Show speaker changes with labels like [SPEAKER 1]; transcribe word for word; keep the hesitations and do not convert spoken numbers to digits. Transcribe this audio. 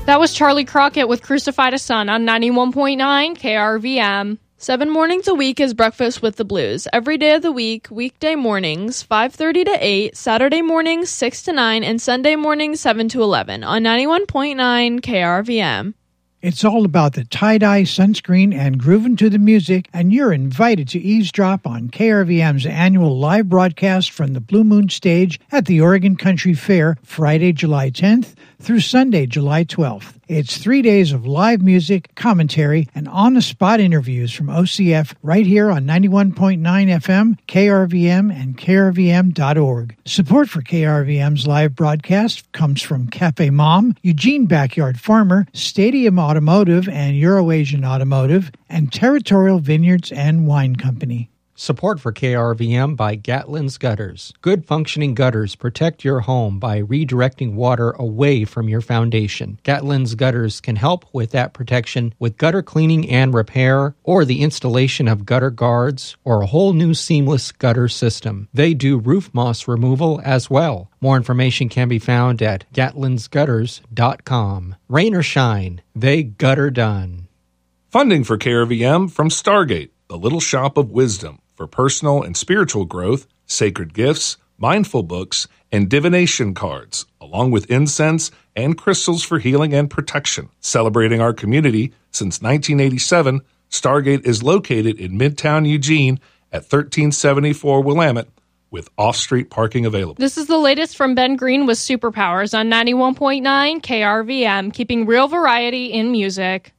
[SPEAKER 1] That was Charlie Crockett with Crucified a Son on ninety-one point nine K R V M. Seven mornings a week is Breakfast with the Blues. Every day of the week, weekday mornings, five thirty to eight, Saturday mornings, six to nine, and Sunday mornings, seven to eleven on ninety-one point nine K R V M.
[SPEAKER 2] It's all about the tie-dye, sunscreen, and grooving to the music, and you're invited to eavesdrop on K R V M's annual live broadcast from the Blue Moon stage at the Oregon Country Fair, Friday, July tenth through Sunday, July twelfth. It's three days of live music, commentary, and on-the-spot interviews from O C F right here on ninety-one point nine F M, K R V M, and K R V M dot org. Support for K R V M's live broadcast comes from Cafe Mom, Eugene Backyard Farmer, Stadium Automotive and Euroasian Automotive, and Territorial Vineyards and Wine Company.
[SPEAKER 3] Support for K R V M by Gatlin's Gutters. Good functioning gutters protect your home by redirecting water away from your foundation. Gatlin's Gutters can help with that protection with gutter cleaning and repair, or the installation of gutter guards, or a whole new seamless gutter system. They do roof moss removal as well. More information can be found at gatlins gutters dot com. Rain or shine, they gutter done.
[SPEAKER 4] Funding for K R V M from Stargate, the Little Shop of Wisdom, for personal and spiritual growth, sacred gifts, mindful books, and divination cards, along with incense and crystals for healing and protection. Celebrating our community since nineteen eighty-seven, Stargate is located in Midtown Eugene at thirteen seventy-four Willamette, with off-street parking available.
[SPEAKER 1] This is the latest from Ben Green with Superpowers on ninety-one point nine K R V M, keeping real variety in music.